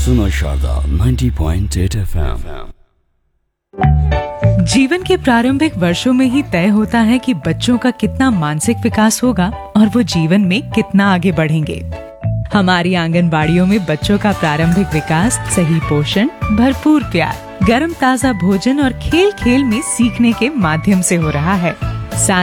सुनो शारदा 90.8 FM। जीवन के प्रारंभिक वर्षों में ही तय होता है कि बच्चों का कितना मानसिक विकास होगा और वो जीवन में कितना आगे बढ़ेंगे। हमारी आंगनबाड़ियों में बच्चों का प्रारंभिक विकास सही पोषण, भरपूर प्यार, गर्म ताजा भोजन और खेल खेल में सीखने के माध्यम से हो रहा है।